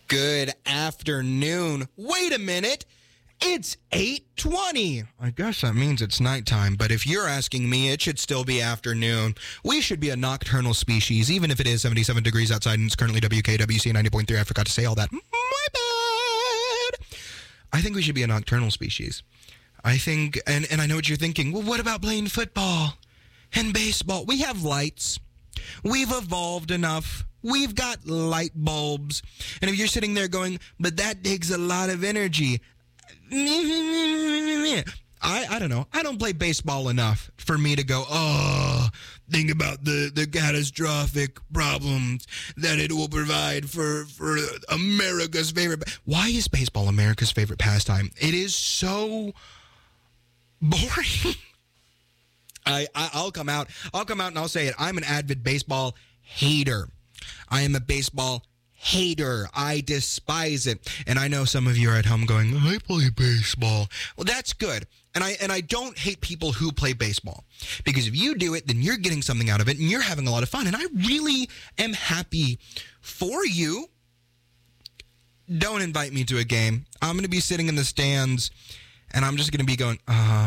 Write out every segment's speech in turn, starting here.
Good afternoon. Wait a minute. It's 8:20. I guess that means it's nighttime, but if you're asking me, it should still be afternoon. We should be a nocturnal species, even if it is 77 degrees outside and it's currently WKWC 90.3. I forgot to say all that. My bad. I think we should be a nocturnal species. I think, and I know what you're thinking. Well, what about playing football and baseball? We have lights. We've evolved enough. We've got light bulbs. And if you're sitting there going, but that takes a lot of energy. I don't know. I don't play baseball enough for me to go, think about the catastrophic problems that it will provide for America's favorite. Why is baseball America's favorite pastime? It is so boring. I'll come out and I'll say it. I'm an avid baseball hater. I am a baseball hater. I despise it. And I know some of you are at home going, I play baseball. Well, that's good. And I don't hate people who play baseball. Because if you do it, then you're getting something out of it and you're having a lot of fun. And I really am happy for you. Don't invite me to a game. I'm going to be sitting in the stands and I'm just going to be going,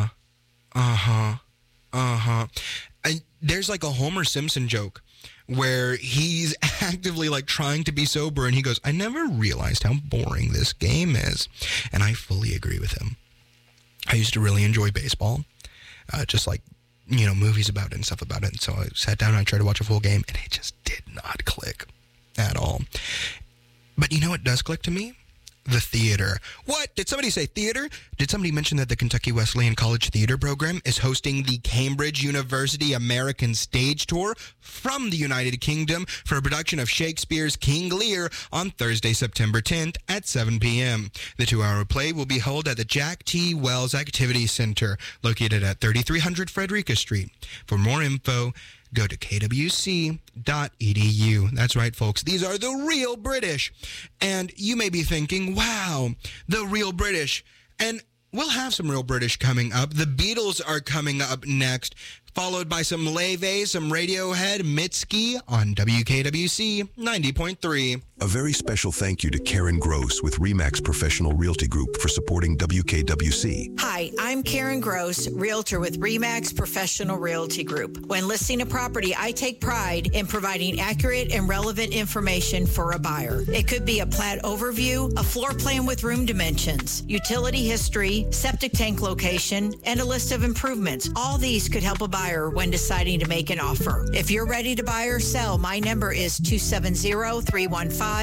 And there's like a Homer Simpson joke where he's actively like trying to be sober and he goes, I never realized how boring this game is. And I fully agree with him. I used to really enjoy baseball, just like, movies about it and stuff about it. And so I sat down and I tried to watch a full game and it just did not click at all. But you know what does click to me? The theater. What? Did somebody say theater? Did somebody mention that the Kentucky Wesleyan College Theater Program is hosting the Cambridge University American Stage Tour from the United Kingdom for a production of Shakespeare's King Lear on Thursday, September 10th at 7 p.m. The 2-hour play will be held at the Jack T. Wells Activity Center, located at 3300 Frederica Street. For more info, go to kwc.edu. That's right, folks. These are the real British. And you may be thinking, wow, the real British. And we'll have some real British coming up. The Beatles are coming up next, followed by some Leve, some Radiohead, Mitski on WKWC 90.3. A very special thank you to Karen Gross with RE/MAX Professional Realty Group for supporting WKWC. Hi, I'm Karen Gross, realtor with RE/MAX Professional Realty Group. When listing a property, I take pride in providing accurate and relevant information for a buyer. It could be a plat overview, a floor plan with room dimensions, utility history, septic tank location, and a list of improvements. All these could help a buyer when deciding to make an offer. If you're ready to buy or sell, my number is 270-315-9810.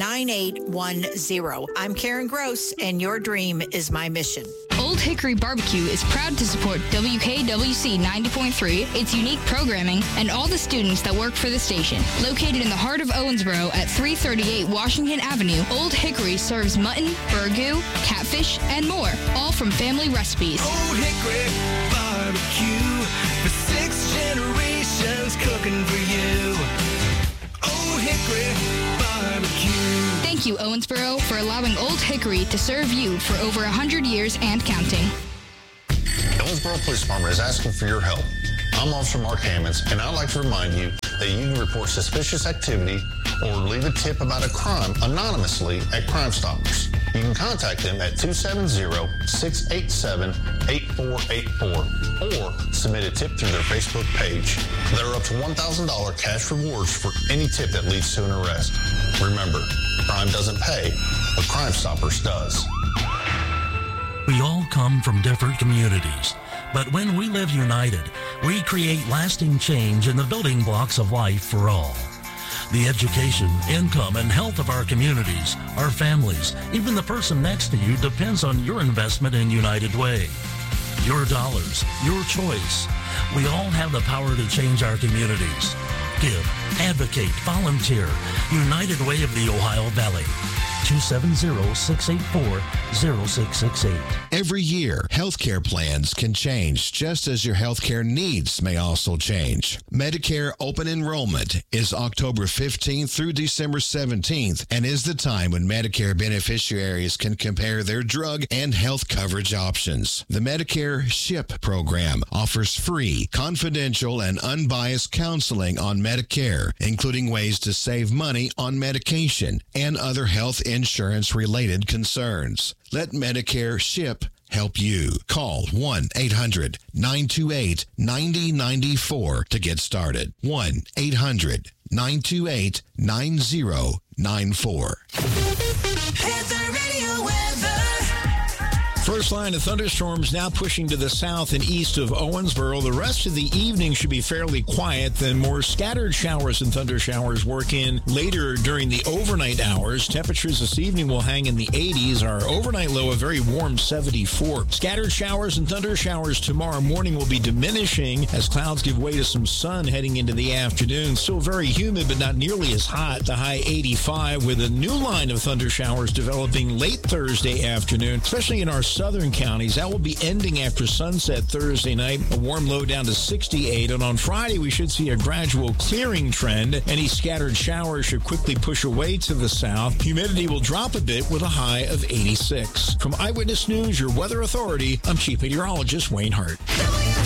I'm Karen Gross, and your dream is my mission. Old Hickory Barbecue is proud to support WKWC 90.3, its unique programming, and all the students that work for the station. Located in the heart of Owensboro at 338 Washington Avenue, Old Hickory serves mutton, burgoo, catfish, and more, all from family recipes. Old Hickory Barbecue, for 6 generations cooking for you. Old Hickory Barbecue. Thank you, Owensboro, for allowing Old Hickory to serve you for over 100 years and counting. Owensboro Police Department is asking for your help. I'm Officer Mark Hammonds, and I'd like to remind you that you can report suspicious activity or leave a tip about a crime anonymously at Crime Stoppers. You can contact them at 270-687-8484 or submit a tip through their Facebook page. There are up to $1,000 cash rewards for any tip that leads to an arrest. Remember, crime doesn't pay, but Crime Stoppers does. We all come from different communities, but when we live united, we create lasting change in the building blocks of life for all. The education, income, and health of our communities, our families, even the person next to you depends on your investment in United Way. Your dollars, your choice. We all have the power to change our communities. Give, advocate, volunteer. United Way of the Ohio Valley. 270-684-0668. Every year, healthcare plans can change, just as your healthcare needs may also change. Medicare open enrollment is October 15th through December 17th and is the time when Medicare beneficiaries can compare their drug and health coverage options. The Medicare SHIP program offers free, confidential, and unbiased counseling on Medicare, including ways to save money on medication and other health insurance-related concerns. Let Medicare SHIP help you. Call 1-800-928-9094 to get started. 1-800-928-9094. First line of thunderstorms now pushing to the south and east of Owensboro. The rest of the evening should be fairly quiet. Then more scattered showers and thunder showers work in later during the overnight hours. Temperatures this evening will hang in the 80s. Our overnight low, a very warm 74. Scattered showers and thunder showers tomorrow morning will be diminishing as clouds give way to some sun heading into the afternoon. Still very humid, but not nearly as hot. The high 85 with a new line of thunder showers developing late Thursday afternoon, especially in our southern counties. That will be ending after sunset Thursday night. A warm low down to 68. And on Friday, we should see a gradual clearing trend. Any scattered showers should quickly push away to the south. Humidity will drop a bit with a high of 86. From Eyewitness News, your weather authority, I'm Chief Meteorologist Wayne Hart.